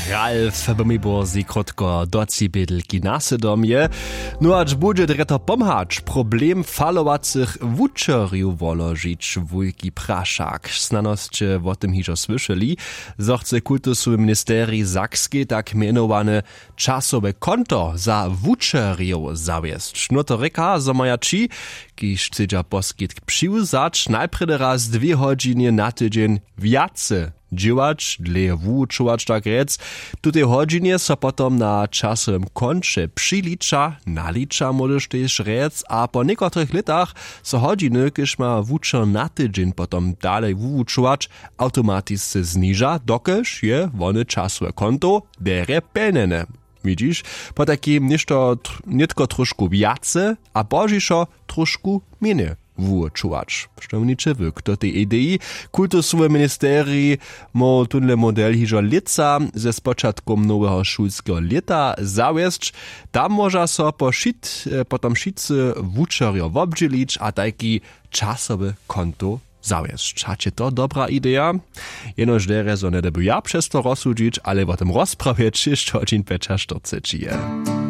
Ralf by mi borzi krotko doci bydlki nasydomje. No acz bude dreto pomhacz problem falowacych wuczeriów woložić wujki Praszak. Znanosće o tym hižo słyszeli, zo chce kultusu ministerii Sakskiej tak mianowane czasowe konto za wuczeriów zawiesť. No to reka, zo moja či, kiž chcedža poskitk přiwzać najprede raz 2 godziny na tydzień viace dziewacz, dla wuczować tak rec. Tutej godzinie so potom na czasowym koncie přilicza, nalicza możesz też rec, a po niekotrych latach so godziny, kiż ma wuczo na tydzień potom dalej wuczować, automatycznie zniża, dokeż je wone czasowe konto bere penene. Widzisz, po takim nitko troszku viace, a božišo troszku mine wuczować. Szczególnie wyk do tej idei kultusowe ministerii mo tunle model hižo lica ze spočatkom nowego szulskiego leta zawiesť. Tam może so potom šicy wučerjo wobdźelić, a taki czasowe konto zawiesť. Hacie to dobra idea? Jenož dere so ne debu ja przez to rozsudzić, ale o tym rozprawiać 6 godzin 45.